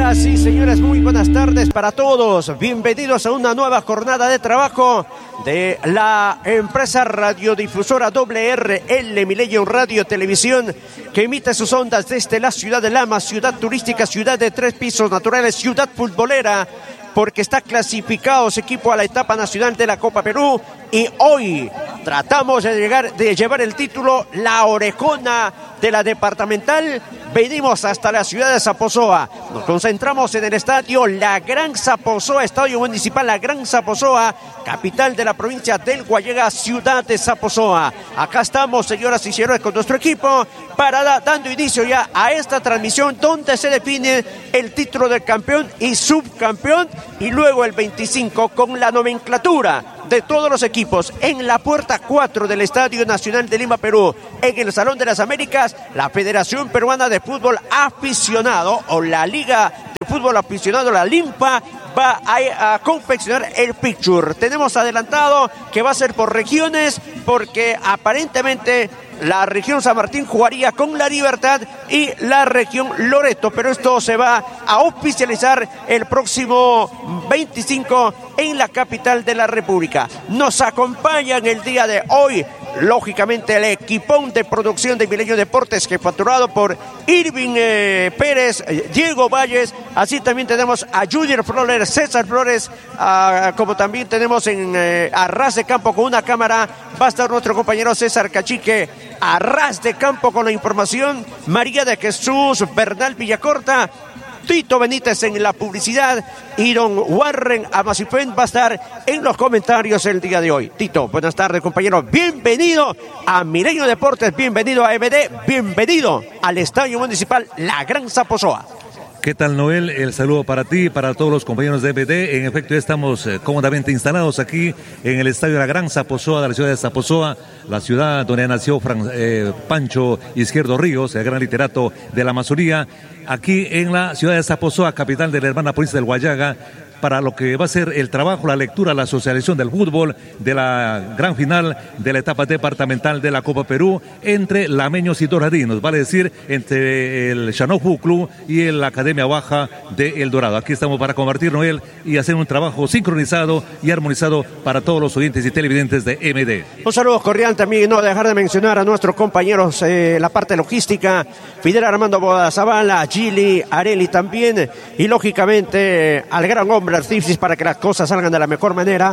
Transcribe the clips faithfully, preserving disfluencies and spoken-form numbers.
Señoras y señores, muy buenas tardes para todos. Bienvenidos a una nueva jornada de trabajo de la empresa radiodifusora W R L Milenio Radio Televisión, que emite sus ondas desde la ciudad de Lamas, ciudad turística, ciudad de tres pisos naturales, ciudad futbolera, porque está clasificado su equipo a la etapa nacional de la Copa Perú. Y hoy tratamos de llegar, de llevar el título, la orejona de la departamental. Venimos hasta la ciudad de Zaposoa. Nos concentramos en el estadio La Gran Zaposoa, estadio municipal La Gran Zaposoa, capital de la provincia del Guayaga, ciudad de Zaposoa. Acá estamos, señoras y señores, con nuestro equipo para da, dando inicio ya a esta transmisión donde se define el título del campeón y subcampeón, y luego el veinticinco con la nomenclatura de todos los equipos en la puerta cuatro del Estadio Nacional de Lima, Perú. En el Salón de las Américas, la Federación Peruana de Fútbol Aficionado, o la Liga de Fútbol Aficionado, la LIMPA, va a, a confeccionar el picture. Tenemos adelantado que va a ser por regiones, porque aparentemente la región San Martín jugaría con La Libertad y la región Loreto, pero esto se va a oficializar el próximo veinticinco en la capital de la República. Nos acompaña en el día de hoy, lógicamente, el equipón de producción de Milenio Deportes, que facturado por Irving eh, Pérez, eh, Diego Valles. Así también tenemos a Junior Flores, César Flores, a, como también tenemos en eh, a ras de campo con una cámara. Va a estar nuestro compañero César Cachique a ras de campo con la información. María de Jesús Bernal Villacorta, Tito Benítez en la publicidad, y don Warren Amacifén va a estar en los comentarios el día de hoy. Tito, buenas tardes, compañero. Bienvenido a Milenio Deportes, bienvenido a M D, bienvenido al Estadio Municipal La Gran Zaposoa. ¿Qué tal, Noel? El saludo para ti y para todos los compañeros de M D. En efecto, ya estamos eh, cómodamente instalados aquí en el Estadio La Gran Zaposoa de la ciudad de Zaposoa, la ciudad donde nació Fran, eh, Pancho Izquierdo Ríos, el gran literato de la Amazonía, aquí en la ciudad de Zaposoa, capital de la hermana provincia del Guayaga, para lo que va a ser el trabajo, la lectura, la socialización del fútbol de la gran final de la etapa departamental de la Copa Perú entre lameños y doradinos, vale decir, entre el Chanó Fútbol Club y la Academia Baja de El Dorado. Aquí estamos para compartir, Noel, y hacer un trabajo sincronizado y armonizado para todos los oyentes y televidentes de M D. Un saludo cordial también, no dejar de mencionar a nuestros compañeros, eh, la parte logística, Fidel Armando Bodazabala, Gili, Areli también, y lógicamente al gran hombre Artifis, para que las cosas salgan de la mejor manera,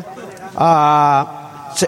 a,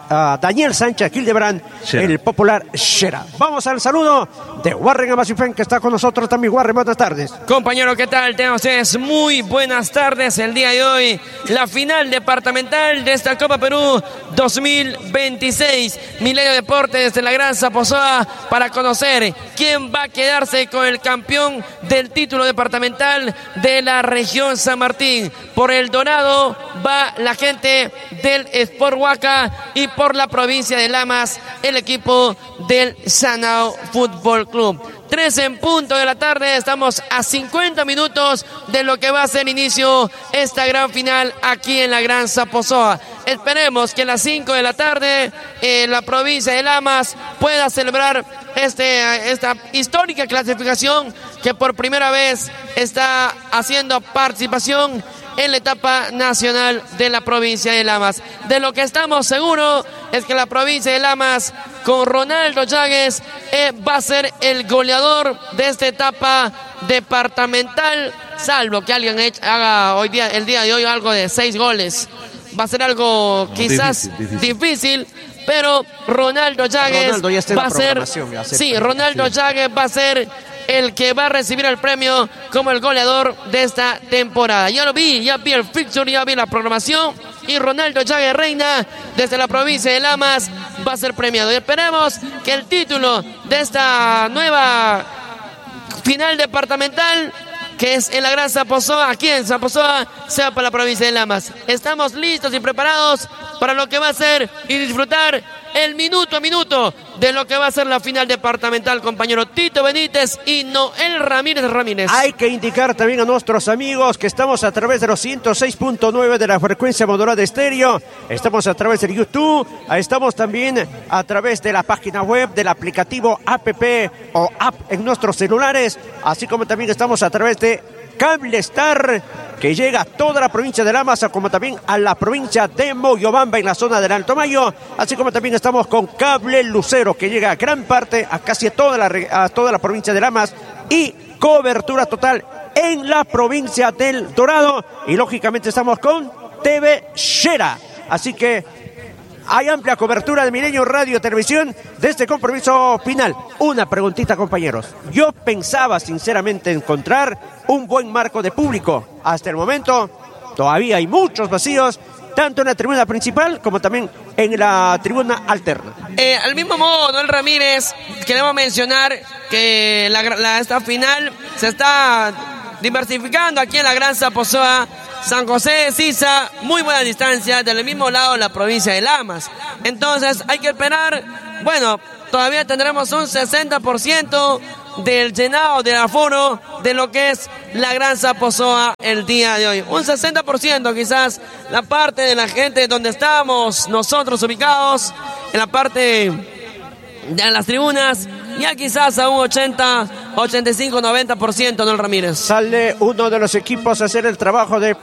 a Daniel Sánchez Hildebrand, el popular Shera. Vamos al saludo de Warren Amacifén, que está con nosotros también. Warren, buenas tardes. Compañero, ¿qué tal? Tengan ustedes muy buenas tardes. El día de hoy, la final departamental de esta Copa Perú dos mil veintiséis. Milenio Deportes desde la Gran Zaposoa para conocer quién va a quedarse con el campeón del título departamental de la región San Martín. Por El Dorado va la gente del Sport Huaca, y por la provincia de Lamas el equipo del Sanao Fútbol Club. Tres en punto de la tarde, estamos a cincuenta minutos de lo que va a ser inicio esta gran final aquí en la Gran Zaposoa. Esperemos que a las cinco de la tarde eh, la provincia de Lamas pueda celebrar este, esta histórica clasificación, que por primera vez está haciendo participación en la etapa nacional de la provincia de Lamas. De lo que estamos seguros es que la provincia de Lamas, con Ronaldo Llagues, eh, va a ser el goleador de esta etapa departamental, salvo que alguien haga hoy día, el día de hoy, algo de seis goles. Va a ser algo quizás difícil, difícil. difícil pero Ronaldo Llagues Ronaldo va a ser, sí, Ronaldo Llagues va a ser el que va a recibir el premio como el goleador de esta temporada. Ya lo vi, ya vi el fixture, ya vi la programación, y Ronaldo Llagues Reina, desde la provincia de Lamas, va a ser premiado. Y esperemos que el título de esta nueva final departamental, que es en la Gran Zaposoa, aquí en Zaposoa, sea para la provincia de Lamas. Estamos listos y preparados para lo que va a ser y disfrutar el minuto a minuto de lo que va a ser la final departamental, compañero Tito Benítez y Noel Ramírez Ramírez. Hay que indicar también a nuestros amigos que estamos a través de los ciento seis punto nueve de la frecuencia modulada de estéreo, estamos a través de YouTube, estamos también a través de la página web, del aplicativo app o app en nuestros celulares, así como también estamos a través de Cable Star, que llega a toda la provincia de Lamas, como también a la provincia de Moyobamba en la zona del Alto Mayo, así como también estamos con Cable Lucero, que llega a gran parte, a casi toda la, a toda la provincia de Lamas, y cobertura total en la provincia del Dorado, y lógicamente estamos con T V Xera, así que hay amplia cobertura de Milenio Radio Televisión de este compromiso final. Una preguntita, compañeros. Yo pensaba sinceramente encontrar un buen marco de público. Hasta el momento todavía hay muchos vacíos, tanto en la tribuna principal como también en la tribuna alterna. Eh, al mismo modo, Noel Ramírez, queremos mencionar que la, la, esta final se está diversificando aquí en la Gran Zaposoa. San José de Sisa, muy buena distancia, del mismo lado de la provincia de Lamas. Entonces hay que esperar, bueno, todavía tendremos un sesenta por ciento del llenado del aforo de lo que es la Gran Zaposoa el día de hoy. Un sesenta por ciento quizás la parte de la gente donde estamos nosotros ubicados, en la parte de las tribunas, ya quizás a un ochenta, ochenta y cinco, noventa por ciento, Noel Ramírez. Sale uno de los equipos a hacer el trabajo de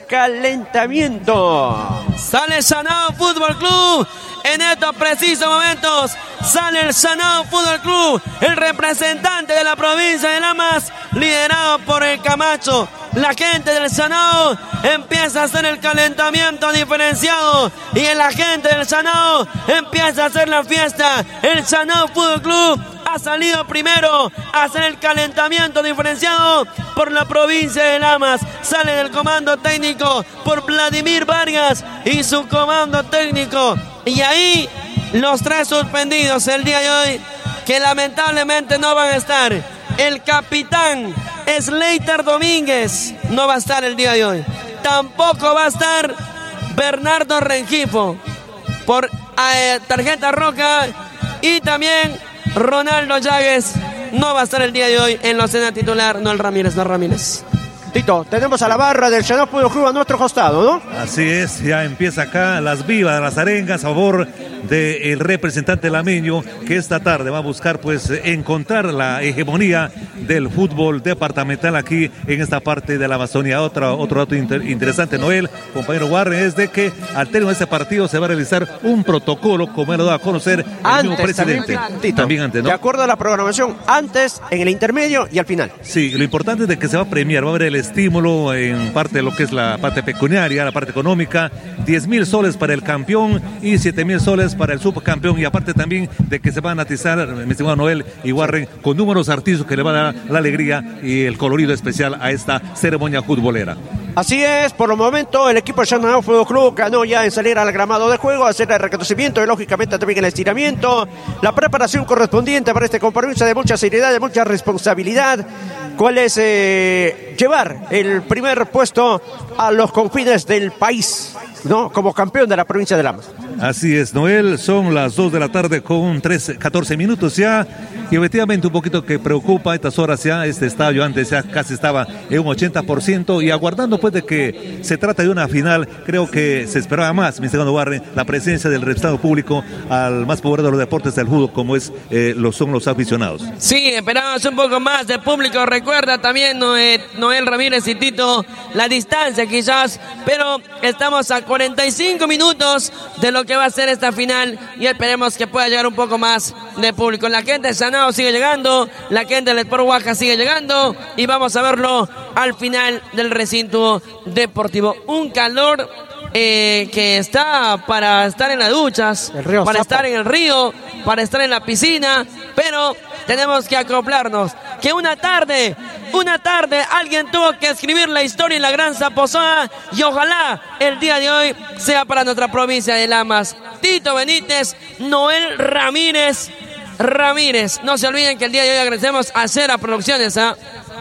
precalentamiento. Sale el Sanao Fútbol Club. En estos precisos momentos sale el Sanao Fútbol Club, el representante de la provincia de Lamas, liderado por el Camacho. La gente del Sanao empieza a hacer el calentamiento diferenciado y la gente del Sanao empieza a hacer la fiesta. El Sanao Fútbol Club ha salido primero a hacer el calentamiento diferenciado por la provincia de Lamas. Sale del comando técnico por Vladimir Vargas y su comando técnico. Y ahí los tres suspendidos el día de hoy, que lamentablemente no van a estar. El capitán Slater Domínguez no va a estar el día de hoy. Tampoco va a estar Bernardo Rengifo por eh, tarjeta roja. Y también Ronaldo Llagues no va a estar el día de hoy en la escena titular. Noel Ramírez, no Ramírez. Tito, tenemos a la barra del Sanao Fútbol Club a nuestro costado, ¿no? Así es, ya empieza acá las vivas, las arengas a favor del representante lameño, que esta tarde va a buscar pues encontrar la hegemonía del fútbol departamental aquí en esta parte de la Amazonía. Otro, otro dato inter, interesante, Noel, compañero Warren, es de que al término de este partido se va a realizar un protocolo, como él lo da a conocer el antes, mismo presidente. También, Tito, también antes, ¿no? De acuerdo a la programación, antes, en el intermedio y al final. Sí, lo importante es de que se va a premiar, va a haber el estímulo en parte de lo que es la parte pecuniaria, la parte económica, diez mil soles para el campeón y siete mil soles para el subcampeón, y aparte también de que se van a atizar, mi estimado Noel y Warren, con números artísticos que le van a dar la alegría y el colorido especial a esta ceremonia futbolera. Así es, por el momento el equipo de Sanao Fútbol Club ganó ya en salir al gramado de juego, hacer el reconocimiento y lógicamente también el estiramiento, la preparación correspondiente para este compromiso de mucha seriedad, de mucha responsabilidad, cuál es eh, llevar el primer puesto a los confines del país, ¿no? Como campeón de la provincia de Lamas. Así es, Noel, son las dos de la tarde con trece, catorce minutos ya, y efectivamente un poquito que preocupa a estas horas ya, este estadio antes ya casi estaba en un ochenta por ciento, y aguardando pues de que se trata de una final, creo que se esperaba más, mi segundo Warren, la presencia del representante público al más poblado de los deportes del fútbol, como es eh, lo son los aficionados. Sí, esperamos un poco más de público, recuerda también Noel, Noel Ramírez y Tito, la distancia quizás, pero estamos a cuarenta y cinco minutos de lo que va a ser esta final y esperemos que pueda llegar un poco más de público. La gente de Sanao sigue llegando, la gente del Sport Oaxaca sigue llegando y vamos a verlo al final del recinto deportivo. Un calor eh, que está para estar en las duchas, para Zapo. estar en el río, para estar en la piscina, pero tenemos que acoplarnos. Que una tarde, una tarde alguien tuvo que escribir la historia en la Gran Zaposoa y ojalá el día de hoy sea para nuestra provincia de Lamas. Tito Benítez, Noel Ramírez, Ramírez. No se olviden que el día de hoy agradecemos a Cera Producciones. ¿eh?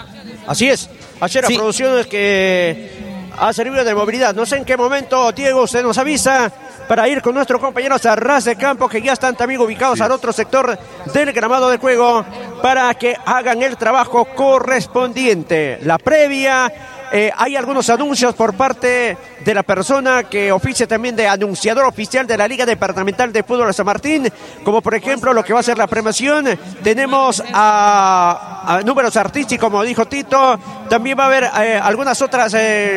Así es, a Cera sí. Producciones que ha servido de movilidad. No sé en qué momento, Diego, usted nos avisa para ir con nuestros compañeros a ras de campo que ya están también ubicados sí. al otro sector del gramado de juego para que hagan el trabajo correspondiente. La previa, eh, hay algunos anuncios por parte de la persona que oficia también de anunciador oficial de la Liga Departamental de Fútbol de San Martín, como por ejemplo lo que va a ser la premiación. Tenemos a, a números artísticos, como dijo Tito. También va a haber eh, algunas otras, eh,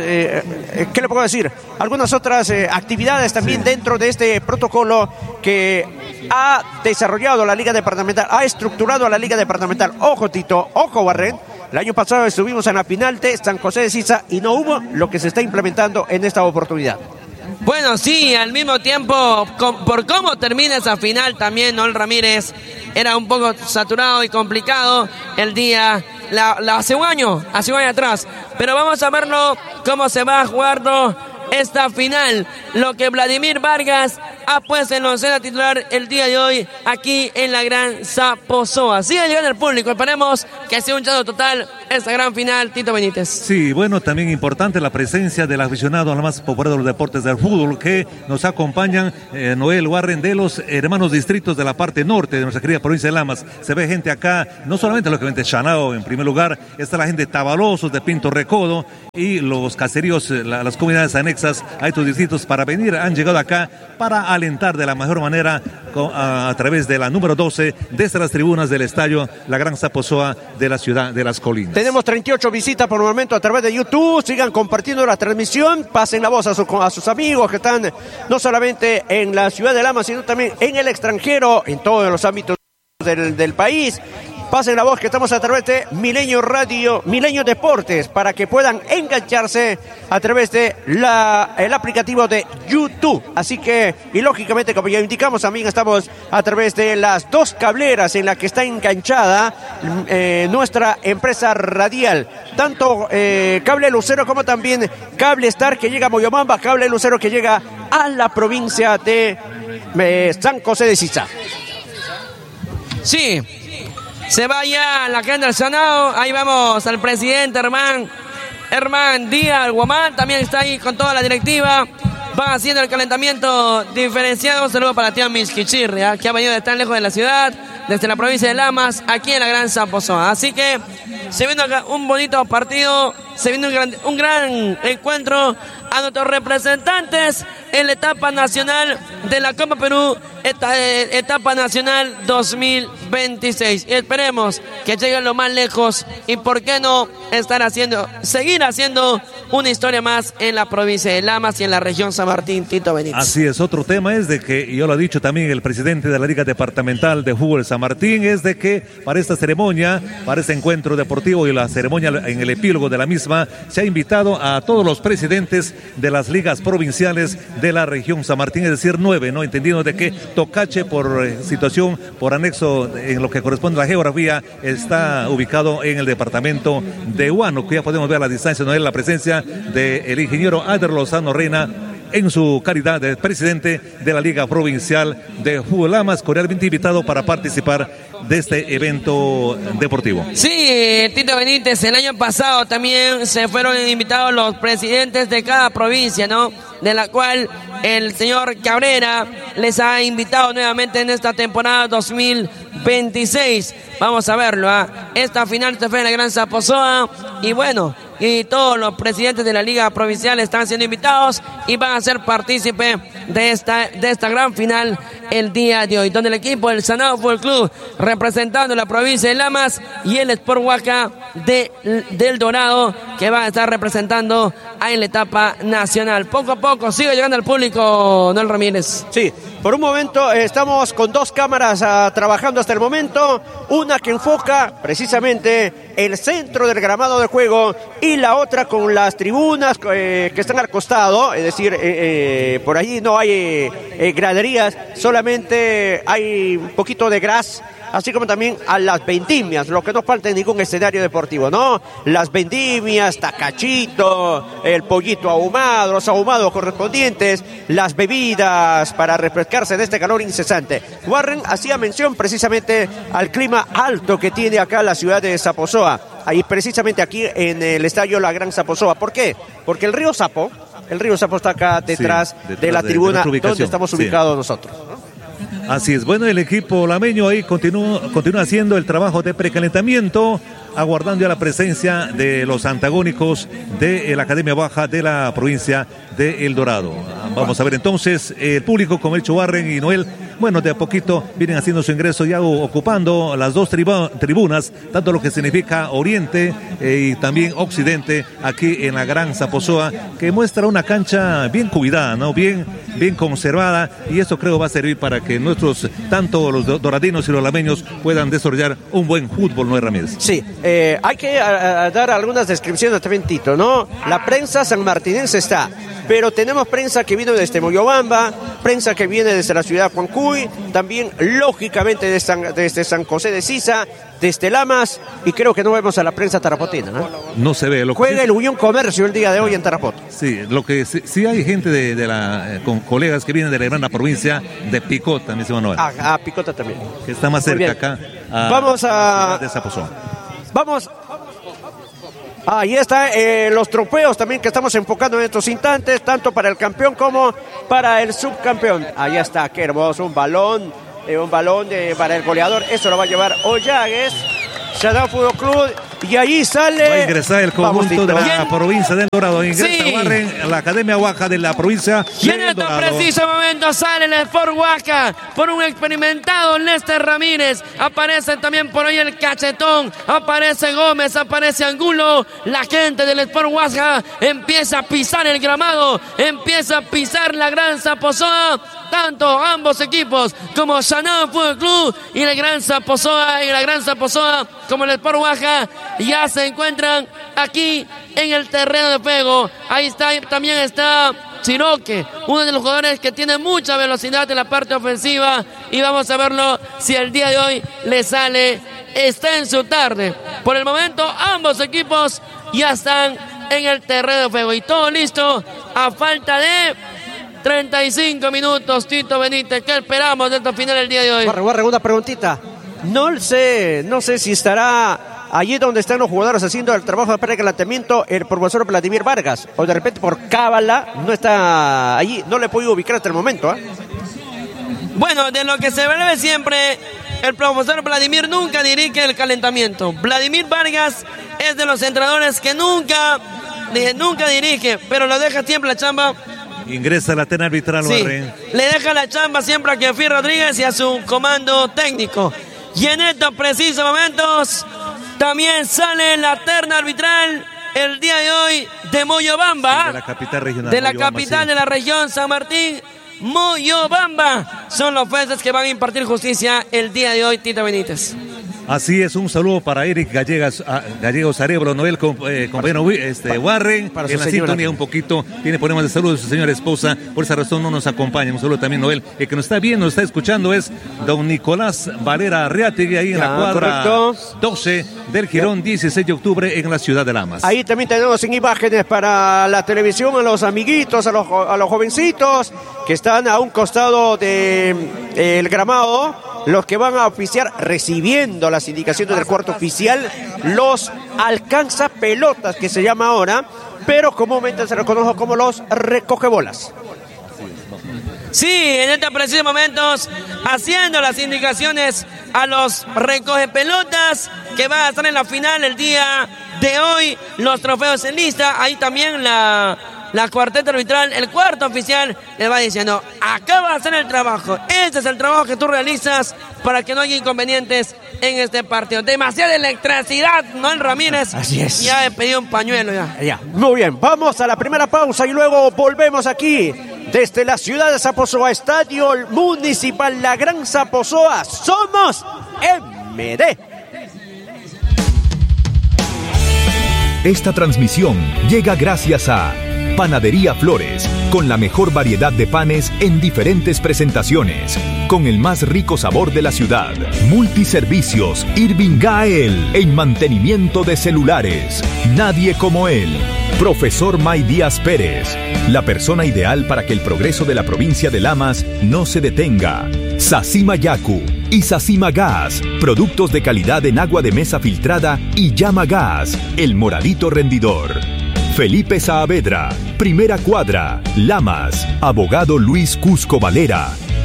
eh, ¿qué le puedo decir? Algunas otras eh, actividades también sí. dentro de este protocolo que ha desarrollado la Liga Departamental, ha estructurado a la Liga Departamental. Ojo, Tito, ojo, Warren. El año pasado estuvimos en la final de San José de Sisa y no hubo lo que se está implementando en esta oportunidad. Bueno, sí, al mismo tiempo, con, por cómo termina esa final también, Noel Ramírez, era un poco saturado y complicado el día, la, la, hace un año, hace un año atrás. Pero vamos a verlo cómo se va jugando esta final, lo que Vladimir Vargas ha puesto en la oncena titular el día de hoy aquí en la Gran Saposoa. Sigue llegando el público, esperemos que sea un chado total esta gran final, Tito Benítez. Sí, bueno, también importante la presencia del aficionado a la más popular de los deportes del fútbol que nos acompañan, eh, Noel Warren, de los hermanos distritos de la parte norte de nuestra querida provincia de Lamas. Se ve gente acá, no solamente lógicamente Chanao en primer lugar, está la gente de Tabalosos, de Pinto Recodo y los caseríos, la, las comunidades anexas a estos distritos para venir, han llegado acá para alentar de la mejor manera a, a través de la número doce desde las tribunas del estadio La Gran Saposoa de la ciudad de Las Colinas. Tenemos treinta y ocho visitas por el momento a través de YouTube. Sigan compartiendo la transmisión, pasen la voz a, su, a sus amigos que están no solamente en la ciudad de Lamas, sino también en el extranjero, en todos los ámbitos del, del país. Pasen la voz que estamos a través de Milenio Radio, Milenio Deportes, para que puedan engancharse a través de la, el aplicativo de YouTube. Así que, y lógicamente, como ya indicamos, también estamos a través de las dos cableras en las que está enganchada eh, nuestra empresa radial. Tanto eh, Cable Lucero como también Cable Star, que llega a Moyobamba, Cable Lucero que llega a la provincia de eh, San José de Sisa. Sí. Se va ya la gente del Sanao. Ahí vamos al presidente Herman Herman Díaz Guamán. También está ahí con toda la directiva. Van haciendo el calentamiento diferenciado. Un saludo para Tío Misquichirri, ¿eh? que ha venido de tan lejos de la ciudad, desde la provincia de Lamas, aquí en la Gran Saposoa. Así que se viene acá un bonito partido. Se viene un gran, un gran encuentro a nuestros representantes en la etapa nacional de la Copa Perú, eta, etapa nacional dos mil veintiséis. Y esperemos que lleguen lo más lejos y por qué no estar haciendo, seguir haciendo una historia más en la provincia de Lamas y en la región San Martín, Tito Benítez. Así es, otro tema es de que, y yo lo ha dicho también el presidente de la Liga Departamental de Fútbol San Martín, es de que para esta ceremonia, para este encuentro deportivo y la ceremonia en el epílogo de la misma, se ha invitado a todos los presidentes de las ligas provinciales de la región San Martín, es decir, nueve, ¿no? Entendiendo de que Tocache, por eh, situación, por anexo en lo que corresponde a la geografía, está ubicado en el departamento de Huánuco, que ya podemos ver a la distancia, ¿no? En la presencia del ingeniero Ader Lozano Reina, en su calidad de presidente de la Liga Provincial de Fútbol Lamas, cordialmente invitado para participar de este evento deportivo. Sí, Tito Benítez, el año pasado también se fueron invitados los presidentes de cada provincia, ¿no? De la cual el señor Cabrera les ha invitado nuevamente en esta temporada dos mil veintiséis. Vamos a verlo, ¿eh? Esta final se fue en la Gran Saposoa y bueno, y todos los presidentes de la Liga Provincial están siendo invitados y van a ser partícipes de esta, de esta gran final el día de hoy, donde el equipo del Sanao Fútbol Club, representando la provincia de Lamas, y el Sport Huaca de, del Dorado, que van a estar representando en la etapa nacional. Poco a poco sigue llegando al público, Noel Ramírez. Sí, por un momento eh, estamos con dos cámaras uh, trabajando hasta el momento, una que enfoca precisamente el centro del gramado de juego y la otra con las tribunas eh, que están al costado, es decir, eh, eh, por allí no hay eh, graderías, solamente hay un poquito de gras, así como también a las vendimias, lo que no falta en ningún escenario deportivo, ¿no? Las vendimias, tacachito, el pollito ahumado, los ahumados correspondientes, las bebidas para refrescarse de este calor incesante. Warren hacía mención precisamente al clima alto que tiene acá la ciudad de Saposoa, ahí precisamente aquí en el estadio La Gran Saposoa. ¿Por qué? Porque el río Sapo, el río Sapo está acá detrás, sí, detrás de la tribuna de, de donde estamos ubicados sí. nosotros, ¿no? Así es, bueno, el equipo lameño ahí continúa, continúa haciendo el trabajo de precalentamiento aguardando ya la presencia de los antagónicos de la Academia Baja de la provincia de El Dorado. Vamos a ver entonces el público con Elcho Warren y Noel. Bueno, de a poquito vienen haciendo su ingreso ya ocupando las dos tribu tribunas, tanto lo que significa Oriente eh, y también Occidente, aquí en la Gran Zaposoa, que muestra una cancha bien cuidada, ¿no? Bien, bien conservada, y eso creo va a servir para que nuestros, tanto los doradinos y los lameños, puedan desarrollar un buen fútbol, ¿no, Ramírez? Sí, eh, hay que a, a dar algunas descripciones también, Tito, ¿no? La prensa sanmartinense está, pero tenemos prensa que vino desde Moyobamba, prensa que viene desde la ciudad de Huancuy, también lógicamente desde San, desde San José de Sisa, desde Lamas, y creo que no vemos a la prensa tarapotina, ¿no? No se ve. Lo que Juega sí, el Unión Comercio el día de hoy en Tarapoto. Sí, lo que sí, sí hay gente de, de la, eh, con colegas que vienen de la hermana provincia de Picota, mi estimado Noel. Ah, a Picota también. Que está más cerca acá. A, Vamos a... de Zaposoa. Vamos... Ahí están eh, los trofeos también que estamos enfocando en estos instantes, tanto para el campeón como para el subcampeón. Ahí está, qué hermoso, un balón, eh, un balón de, para el goleador. Eso lo va a llevar Ollagues, Shadao Fútbol Club, y ahí sale... Va a ingresar el conjunto de la ¿Quién? provincia del Dorado. Ingresa Sí. Warren, la Academia Baja de la provincia Y en del este Dorado. preciso momento sale el Sport Huaca por un experimentado Lester Ramírez. Aparece también por ahí el Cachetón. Aparece Gómez, aparece Angulo. La gente del Sport Huaca empieza a pisar el gramado. Empieza a pisar la Gran Zaposoa. Tanto ambos equipos como Sanao Fútbol Club y el Gran Zaposoa y la Gran Zaposoa como el Sport Huaca ya se encuentran aquí en el terreno de juego. Ahí está, también está Chiroque, uno de los jugadores que tiene mucha velocidad en la parte ofensiva, y vamos a verlo si el día de hoy le sale. Está en su tarde. Por el momento ambos equipos ya están en el terreno de juego y todo listo a falta de treinta y cinco minutos. Tito Benítez, ¿qué esperamos de esta final el día de hoy? Guarre, guarre, una preguntita. No sé, no sé si estará allí donde están los jugadores haciendo el trabajo de precalentamiento el profesor Vladimir Vargas, o de repente por cábala no está allí. No le he podido ubicar hasta el momento, ¿eh? Bueno, de lo que se ve siempre, el profesor Vladimir nunca dirige el calentamiento. Vladimir Vargas es de los entrenadores que nunca, nunca dirige, pero lo deja siempre la chamba. Ingresa la terna arbitral, Sí, Warren. le deja la chamba siempre a Kefir Rodríguez y a su comando técnico. Y en estos precisos momentos también sale la terna arbitral el día de hoy de Moyobamba, De la capital regional. de la Moyobamba, capital sí. de la región San Martín, Moyobamba. Son los jueces que van a impartir justicia el día de hoy, Tito Benítez. Así es, un saludo para Eric Gallegas, a, Gallego Cerebro, Noel, com, eh, compañero este, Warren, para su en la señora. sintonía un poquito, tiene problemas de salud de su señora esposa, por esa razón no nos acompaña. Un saludo también, Noel. El que nos está viendo, nos está escuchando es don Nicolás Valera Arriategui, ahí en Ya, la cuadra correcto. doce del Girón, dieciséis de octubre, en la ciudad de Lamas. Ahí también tenemos en imágenes para la televisión a los amiguitos, a los, a los jovencitos que están a un costado del gramado, los que van a oficiar recibiendo las indicaciones del cuarto oficial, los alcanza pelotas, que se llama ahora, pero comúnmente se reconoce como los recogebolas. Sí, en estos precisos momentos haciendo las indicaciones a los recoge pelotas que van a estar en la final el día de hoy. Los trofeos en lista, ahí también la, la cuarteta arbitral, el cuarto oficial le va diciendo: acá va a hacer el trabajo, este es el trabajo que tú realizas para que no haya inconvenientes en este partido. Demasiada electricidad, Noel Ramírez. Así es. Ya he pedido un pañuelo ya. Ya, muy bien, vamos a la primera pausa y luego volvemos aquí desde la ciudad de Zaposoa, Estadio Municipal La Gran Zaposoa. Somos M D. Esta transmisión llega gracias a Panadería Flores, con la mejor variedad de panes en diferentes presentaciones, con el más rico sabor de la ciudad. Multiservicios Irving Gael, en mantenimiento de celulares. Nadie como él. Profesor May Díaz Pérez, la persona ideal para que el progreso de la provincia de Lamas no se detenga. Sacima Yaku y Sacima Gas, productos de calidad en agua de mesa filtrada y llama gas, el moradito rendidor. Felipe Saavedra, Primera Cuadra, Lamas, Abogado Luis Cusco Valera,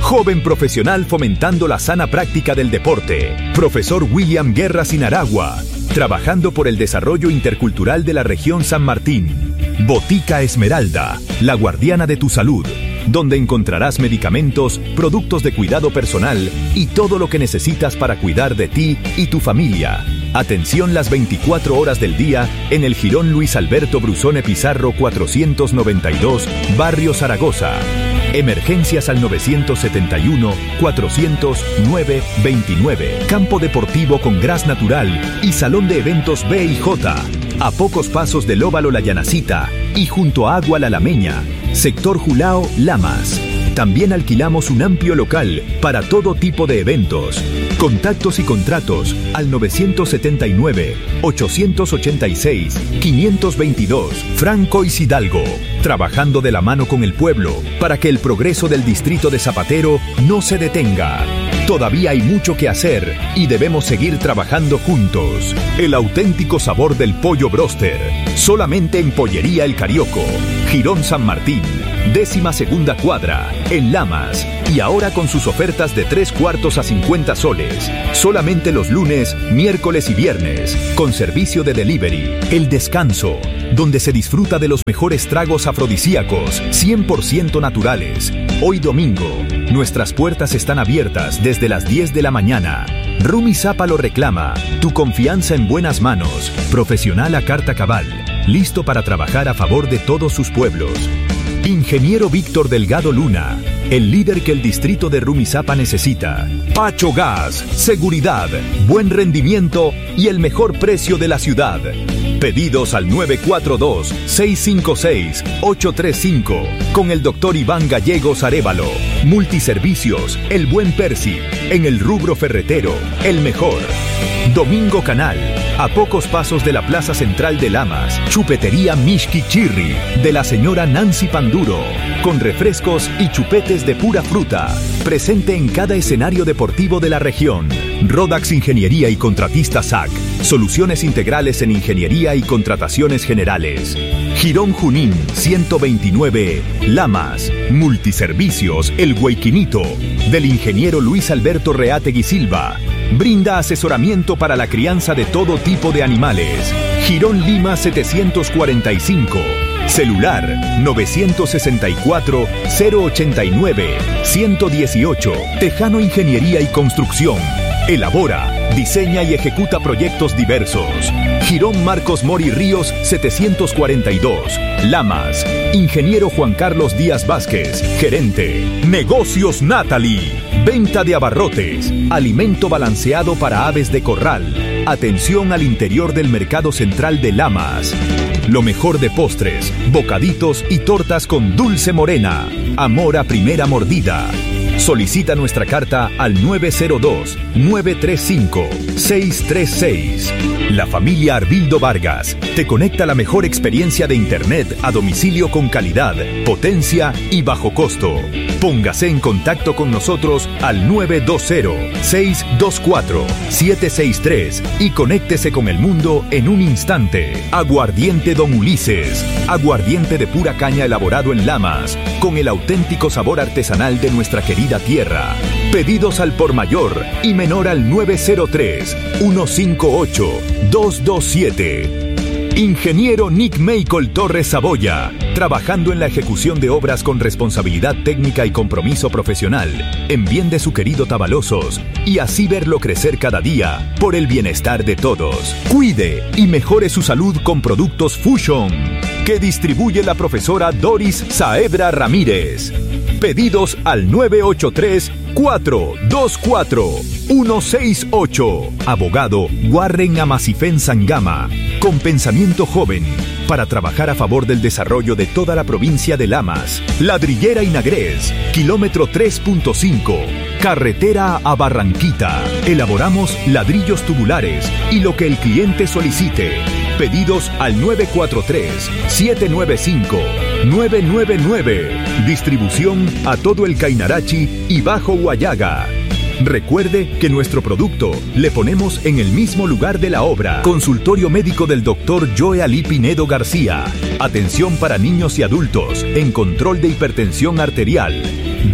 Joven profesional fomentando la sana práctica del deporte. Profesor William Guerra Sinaragua, trabajando por el desarrollo intercultural de la región San Martín. Botica Esmeralda, la guardiana de tu salud, donde encontrarás medicamentos, productos de cuidado personal y todo lo que necesitas para cuidar de ti y tu familia. Atención las veinticuatro horas del día en el Jirón Luis Alberto Brusone Pizarro cuatrocientos noventa y dos, Barrio Zaragoza. Emergencias al nueve siete uno, cuatrocientos, nueve veintinueve. Campo deportivo con gras natural y salón de eventos B y J. A pocos pasos del Óvalo La Llanacita y junto a Agua La Lameña. Sector Julao, Lamas. También alquilamos un amplio local para todo tipo de eventos. Contactos y contratos al nueve siete nueve, ocho ocho seis, cinco dos dos. Franco y Hidalgo. Trabajando de la mano con el pueblo para que el progreso del distrito de Zapatero no se detenga. Todavía hay mucho que hacer y debemos seguir trabajando juntos. El auténtico sabor del pollo bróster. Solamente en Pollería El Carioco. Jirón San Martín. Décima segunda cuadra, en Lamas. Y ahora con sus ofertas de tres cuartos a cincuenta soles. Solamente los lunes, miércoles y viernes. Con servicio de delivery. El Descanso, donde se disfruta de los mejores tragos afrodisíacos, cien por ciento naturales. Hoy domingo, nuestras puertas están abiertas desde las diez de la mañana. Rumi Zapa lo reclama. Tu confianza en buenas manos. Profesional a carta cabal. Listo para trabajar a favor de todos sus pueblos. Ingeniero Víctor Delgado Luna, el líder que el distrito de Rumizápa necesita. Pacho Gas, seguridad, buen rendimiento y el mejor precio de la ciudad. Pedidos al nueve cuatro dos, seis cinco seis, ocho tres cinco con el doctor Iván Gallegos Arévalo. Multiservicios, el buen Percy. En el rubro ferretero, el mejor. Domingo Canal, a pocos pasos de la Plaza Central de Lamas. Chupetería Mishki Chirri, de la señora Nancy Panduro, con refrescos y chupetes de pura fruta. Presente en cada escenario deportivo de la región. Rodax Ingeniería y Contratista S A C. Soluciones integrales en ingeniería y contrataciones generales. Jirón Junín, ciento veintinueve, Lamas. Multiservicios El Huayquinito, del ingeniero Luis Alberto Reategui Silva. Brinda asesoramiento para la crianza de todo tipo de animales. Jirón Lima setecientos cuarenta y cinco. Celular nueve seis cuatro, cero ocho nueve, uno uno ocho. Tejano Ingeniería y Construcción. Elabora, diseña y ejecuta proyectos diversos. Jirón Marcos Mori Ríos setecientos cuarenta y dos. Lamas. Ingeniero Juan Carlos Díaz Vázquez, gerente. Negocios Natalie. Venta de abarrotes. Alimento balanceado para aves de corral. Atención al interior del mercado central de Lamas. Lo mejor de postres, bocaditos y tortas con dulce morena. Amor a primera mordida. Solicita nuestra carta al nueve cero dos, nueve tres cinco, seis tres seis. La familia Arbildo Vargas te conecta a la mejor experiencia de Internet a domicilio con calidad, potencia y bajo costo. Póngase en contacto con nosotros al nueve dos cero, seis dos cuatro, siete seis tres y conéctese con el mundo en un instante. Aguardiente Don Ulises. Aguardiente de pura caña elaborado en Lamas, con el auténtico sabor artesanal de nuestra querida tierra. Pedidos al por mayor y menor al nueve cero tres, uno cinco ocho, dos dos siete. Ingeniero Nick Meicol Torres Saboya, trabajando en la ejecución de obras con responsabilidad técnica y compromiso profesional, en bien de su querido Tabalosos, y así verlo crecer cada día, por el bienestar de todos. Cuide y mejore su salud con productos Fusion, que distribuye la profesora Doris Saebra Ramírez. Pedidos al nueve ocho tres, cuatro dos cuatro, uno seis ocho. Abogado Warren Amasifén Sangama, con pensamiento joven, para trabajar a favor del desarrollo de toda la provincia de Lamas. Ladrillera Inagrés, kilómetro tres punto cinco, carretera a Barranquita. Elaboramos ladrillos tubulares y lo que el cliente solicite. Pedidos al nueve cuatro tres, siete nueve cinco, nueve nueve nueve. Distribución a todo el Cainarachi y Bajo Huallaga. Recuerde que nuestro producto le ponemos en el mismo lugar de la obra. Consultorio médico del doctor Joe Ali Pinedo García. Atención para niños y adultos en control de hipertensión arterial,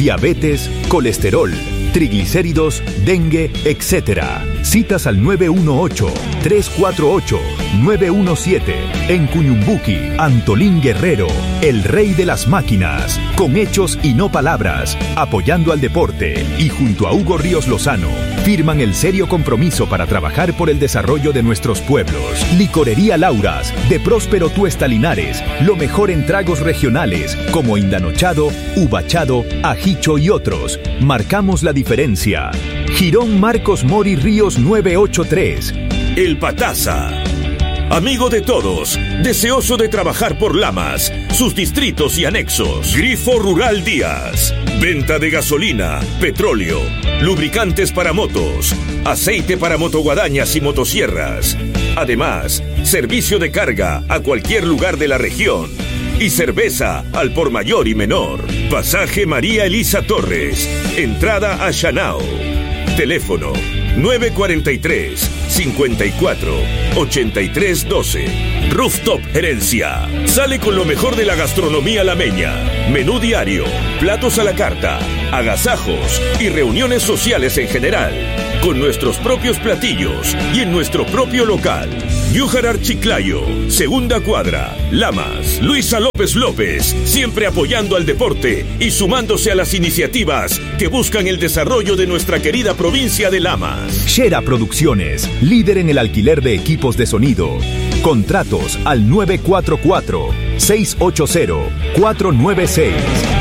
diabetes, colesterol, triglicéridos, dengue, etcétera. Citas al nueve uno ocho, tres cuatro ocho, nueve uno siete. En Cuñumbuqui, Antolín Guerrero, el rey de las máquinas, con hechos y no palabras, apoyando al deporte y junto a Hugo Ríos Lozano, firman el serio compromiso para trabajar por el desarrollo de nuestros pueblos. Licorería Lauras, de Próspero Tuesta Linares, lo mejor en tragos regionales, como indanochado, uvachado, ajicho y otros. Marcamos la diferencia. Girón Marcos Mori Ríos nueve ocho tres. El Pataza. Amigo de todos, deseoso de trabajar por Lamas, sus distritos y anexos. Grifo Rural Díaz. Venta de gasolina, petróleo, lubricantes para motos, aceite para motoguadañas y motosierras. Además, servicio de carga a cualquier lugar de la región. Y cerveza al por mayor y menor. Pasaje María Elisa Torres. Entrada a Shanao. Teléfono nueve cuatro tres, cinco cuatro, ocho tres uno dos. Rooftop Herencia. Sale con lo mejor de la gastronomía lameña. Menú diario, platos a la carta, agasajos y reuniones sociales en general. Con nuestros propios platillos y en nuestro propio local. Yújar Chiclayo, segunda cuadra, Lamas. Luisa López López, siempre apoyando al deporte y sumándose a las iniciativas que buscan el desarrollo de nuestra querida provincia de Lamas. Shera Producciones, líder en el alquiler de equipos de sonido. Contratos al nueve cuatro cuatro, seis ocho cero, cuatro nueve seis.